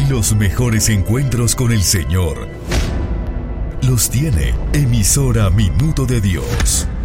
Los mejores encuentros con el Señor los tiene Emisora Minuto de Dios.